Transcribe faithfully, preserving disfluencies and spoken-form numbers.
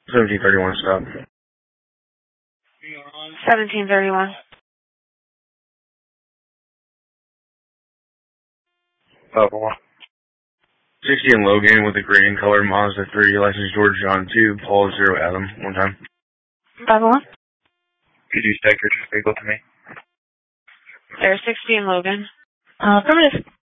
seventeen thirty-one stop. seventeen thirty-one. Oh, sixty in Logan with a green color Mazda three, license George John two, Paul zero Adam, one time. five one. Could you stack your vehicle to me? There's sixty in Logan. Uh, affirmative.